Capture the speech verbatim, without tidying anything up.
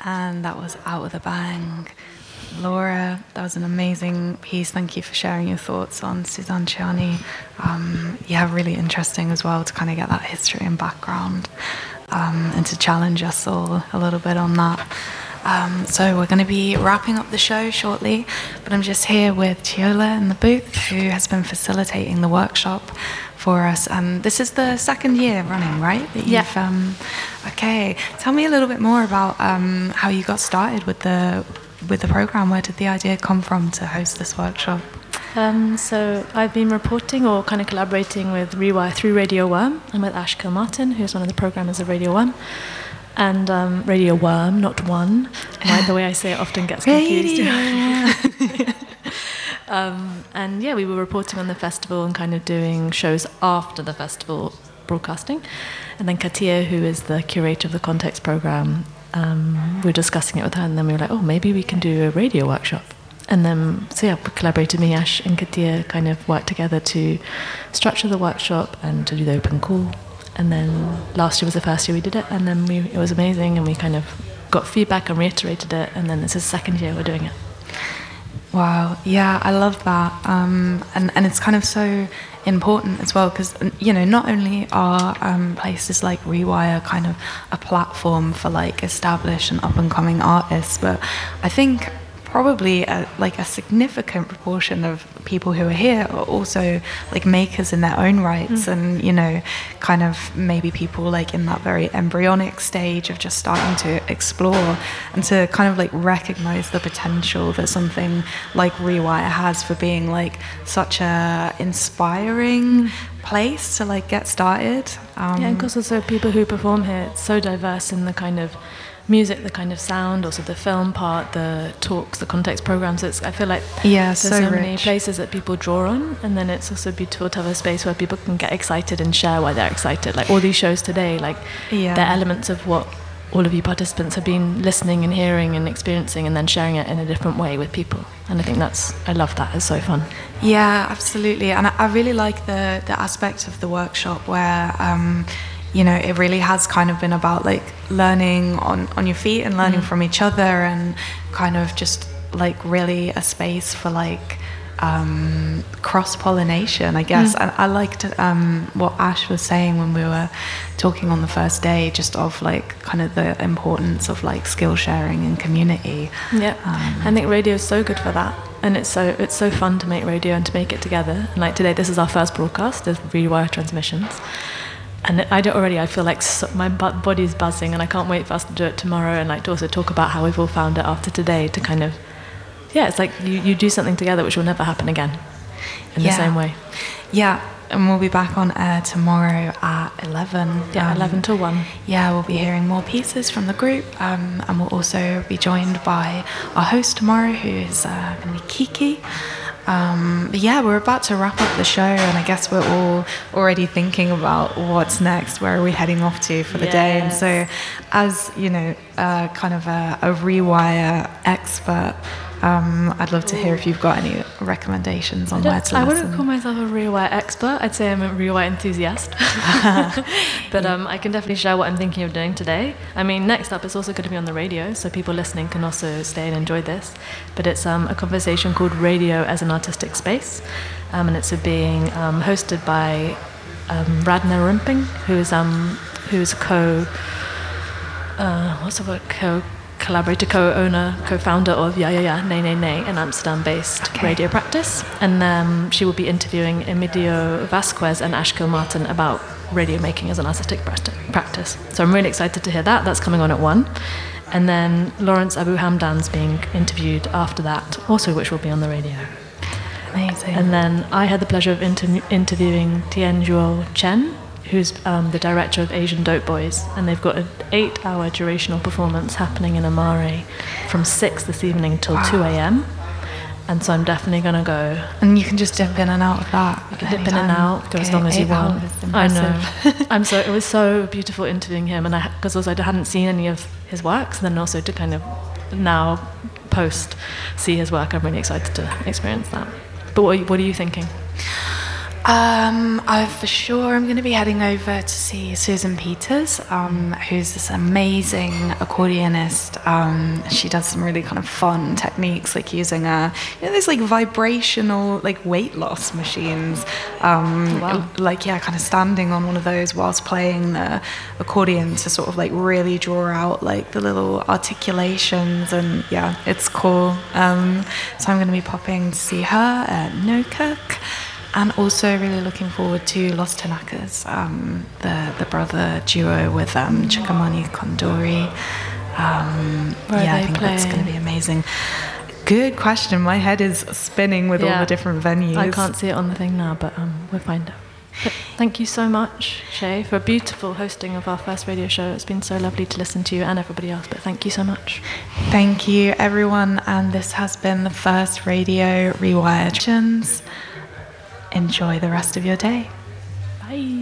And that was Out with a Bang. Laura, that was an amazing piece. Thank you for sharing your thoughts on Suzanne Ciani. Um, yeah, really interesting as well to kind of get that history and background um, and to challenge us all a little bit on that. Um, so we're going to be wrapping up the show shortly, but I'm just here with Chiola in the booth, who has been facilitating the workshop for us. Um, this is the second year running, right? That yeah. You've, um, okay. Tell me a little bit more about um, how you got started with the with the program. Where did the idea come from to host this workshop? Um, so I've been reporting or kind of collaborating with Rewire through Radio Worm. I'm with Ash Kilmartin, who's one of the programmers of Radio Worm. And um, Radio Worm, not one. Right, the way I say it often gets confused. um, and yeah, we were reporting on the festival and kind of doing shows after the festival broadcasting. And then Katia, who is the curator of the Context program, um, we were discussing it with her, and then we were like, oh, maybe we can do a radio workshop. And then, so yeah, we collaborated, me, Ash, and Katia kind of worked together to structure the workshop and to do the open call. And then last year was the first year we did it, and then we, it was amazing, and we kind of got feedback and reiterated it, and then it's the second year we're doing it. Wow, yeah, I love that. Um, and, and it's kind of so important as well, because, you know, not only are um, places like Rewire kind of a platform for like established and up-and-coming artists, but I think probably a, like a significant proportion of people who are here are also like makers in their own rights, mm. and you know, kind of maybe people like in that very embryonic stage of just starting to explore, and to kind of like recognize the potential that something like Rewire has for being like such a inspiring place to like get started. Um, yeah, and because also people who perform here, it's so diverse in the kind of music, the kind of sound, also the film part, the talks, the context programs. It's, I feel like yeah, there's so, so rich. many places that people draw on, and then it's also beautiful to have a space where people can get excited and share why they're excited. Like all these shows today, like yeah. they're elements of what all of you participants have been listening and hearing and experiencing, and then sharing it in a different way with people. And I think that's, I love that. It's so fun. Yeah, absolutely. And I, I really like the the aspect of the workshop where um, you know, it really has kind of been about like learning on, on your feet and learning mm. from each other, and kind of just like really a space for like um, cross-pollination, I guess. Mm. And I liked um, what Ash was saying when we were talking on the first day, just of like kind of the importance of like skill sharing and community. Yeah, um, I think radio is so good for that. And it's so it's so fun to make radio and to make it together. And like today, this is our first broadcast of Rewire Transmissions. And I don't already, I feel like so, my body's buzzing, and I can't wait for us to do it tomorrow, and like to also talk about how we've all found it after today, to kind of, yeah, it's like you, you do something together which will never happen again in yeah. the same way. Yeah, and we'll be back on air tomorrow at eleven. Yeah, um, eleven to one. Yeah, we'll be hearing more pieces from the group, um, and we'll also be joined by our host tomorrow, who is uh, going to be Kiki. Um, but yeah, we're about to wrap up the show, and I guess we're all already thinking about what's next. Where are we heading off to for the yes. day? And so, as you know, uh, kind of a, a Rewire expert, um, I'd love to hear if you've got any recommendations on where to I listen. wouldn't call myself a Rewire expert. I'd say I'm a Rewire enthusiast. But um, I can definitely share what I'm thinking of doing today. I mean, next up, it's also going to be on the radio, so people listening can also stay and enjoy this. But it's um, a conversation called Radio as an Artistic Space, um, and it's being um, hosted by um, Radna Rimping, who is um, who is co uh, what's the word co collaborator, co-owner, co-founder of Yeah Yeah Yeah, Nay Nay Nay, an Amsterdam-based okay. radio practice. And um, she will be interviewing Emidio Vasquez and Ash Kilmartin about radio making as an artistic practice. So I'm really excited to hear that. That's coming on at one. And then Lawrence Abu Hamdan's being interviewed after that, also which will be on the radio. Amazing. And then I had the pleasure of inter- interviewing Tien Juo Chen, who's um, the director of Asian Dope Boys, and they've got an eight-hour durational performance happening in Amare from six this evening till wow. two a.m. And so I'm definitely going to go. And you can just dip in and out of that. You can dip in and out, go okay, as long as you want. I know. I'm so it was so beautiful interviewing him, and I because also I hadn't seen any of his works, and then also to kind of now post see his work. I'm really excited to experience that. But what are you, what are you thinking? Um, I for sure I'm going to be heading over to see Susan Peters, um, who's this amazing accordionist. Um, she does some really kind of fun techniques, like using a, you know, those like vibrational like weight loss machines. Um, Wow. Like yeah, kind of standing on one of those whilst playing the accordion to sort of like really draw out like the little articulations, and yeah, it's cool. Um, so I'm going to be popping to see her at No Cook. And also really looking forward to Los Tanakas, um, the, the brother duo with um, Chikamani Kondori. Um, Where are yeah, they I think that's playing? going to be amazing. Good question. My head is spinning with all Yeah. the different venues. I can't see it on the thing now, but um, we'll find out. But thank you so much, Shay, for a beautiful hosting of our first radio show. It's been so lovely to listen to you and everybody else, but thank you so much. Thank you, everyone. And this has been the first Radio Rewired. Enjoy the rest of your day. Bye.